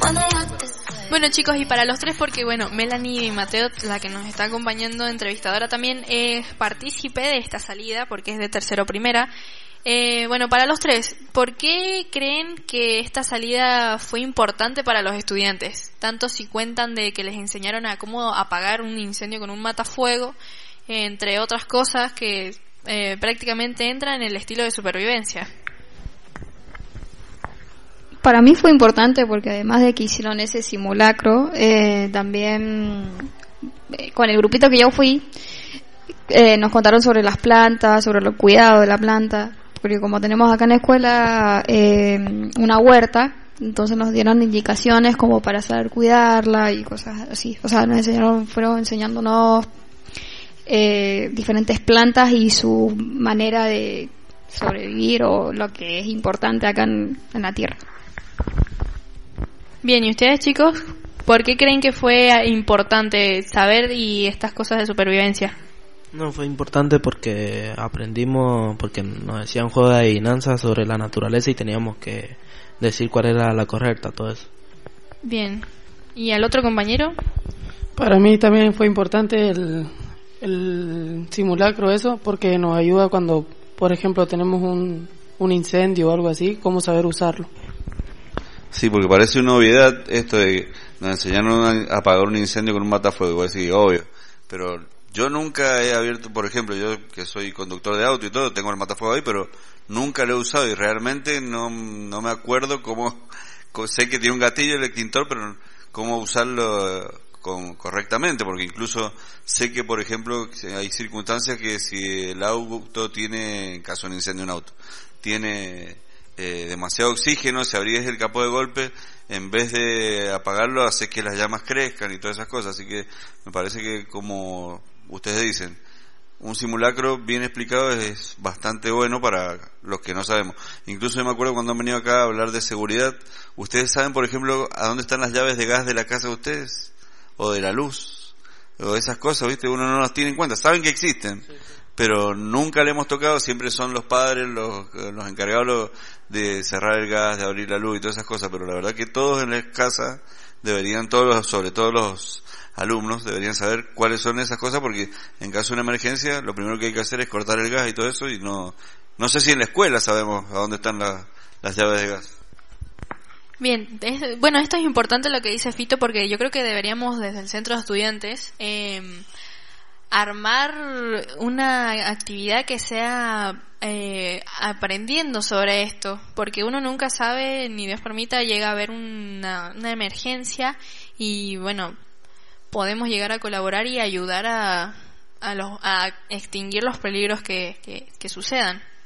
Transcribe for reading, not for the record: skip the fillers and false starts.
Bueno chicos, y para los tres, porque bueno, Melanie y Mateo, la que nos está acompañando, entrevistadora también, es partícipe de esta salida, porque es de tercero primera. Bueno, para los tres, ¿por qué creen que esta salida fue importante para los estudiantes? Tanto si cuentan de que les enseñaron a cómo apagar un incendio con un matafuego, entre otras cosas que prácticamente entran en el estilo de supervivencia. Para mí fue importante porque además de que hicieron ese simulacro, también con el grupito que yo fui, nos contaron sobre las plantas, sobre el cuidado de la planta, porque como tenemos acá en la escuela una huerta, entonces nos dieron indicaciones como para saber cuidarla y cosas así. O sea, fueron enseñándonos diferentes plantas y su manera de sobrevivir o lo que es importante acá en la tierra. Bien, ¿y ustedes chicos? ¿Por qué creen que fue importante saber y estas cosas de supervivencia? No, fue importante porque aprendimos, porque nos decían juegos de adivinanza sobre la naturaleza y teníamos que decir cuál era la correcta, todo eso. Bien, ¿y al otro compañero? Para mí también fue importante el simulacro eso, porque nos ayuda cuando, por ejemplo, tenemos un incendio o algo así, cómo saber usarlo. Sí, porque parece una obviedad esto de nos enseñaron a apagar un incendio con un matafuego, igual sí, obvio, pero yo nunca he abierto, por ejemplo, yo que soy conductor de auto y todo, tengo el matafuego ahí, pero nunca lo he usado y realmente no me acuerdo sé que tiene un gatillo el extintor, pero cómo usarlo correctamente, porque incluso sé que, por ejemplo, hay circunstancias que si el auto tiene, en caso de un incendio un auto, tiene demasiado oxígeno, si abrís el capó de golpe, en vez de apagarlo, hace que las llamas crezcan y todas esas cosas. Así que me parece que, como ustedes dicen, un simulacro bien explicado es bastante bueno para los que no sabemos. Incluso yo me acuerdo cuando han venido acá a hablar de seguridad, ¿ustedes saben, por ejemplo, a dónde están las llaves de gas de la casa de ustedes? O de la luz, o esas cosas, ¿viste? Uno no las tiene en cuenta, saben que existen, pero nunca le hemos tocado, siempre son los padres los encargados de cerrar el gas, de abrir la luz y todas esas cosas, pero la verdad que todos en la casa deberían, sobre todo los alumnos, deberían saber cuáles son esas cosas, porque en caso de una emergencia lo primero que hay que hacer es cortar el gas y todo eso, y no sé si en la escuela sabemos a dónde están las llaves de gas. Bien, bueno, esto es importante lo que dice Fito, porque yo creo que deberíamos desde el centro de estudiantes armar una actividad que sea aprendiendo sobre esto, porque uno nunca sabe, ni Dios permita, llega a haber una emergencia y bueno, podemos llegar a colaborar y ayudar a extinguir los peligros que sucedan.